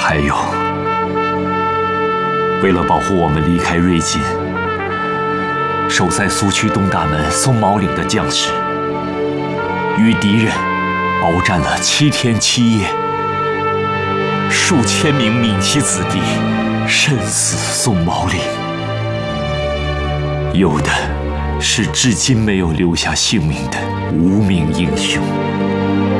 还有，为了保护我们离开瑞金，守在苏区东大门松毛岭的将士，与敌人鏖战了7天7夜，数千名闽旗子弟身死松毛岭，有的是至今没有留下姓名的无名英雄。